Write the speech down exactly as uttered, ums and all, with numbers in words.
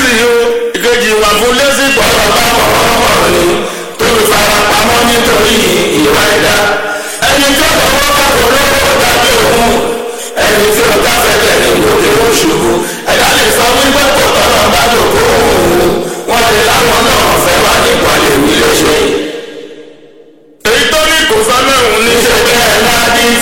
lẹ́sìn o ìkejì wà fún lẹ́sìn pọ̀rọ̀ bá pọ̀rọ̀ ni tó fi fara pamọ́ nítorí ìwà ẹ̀dá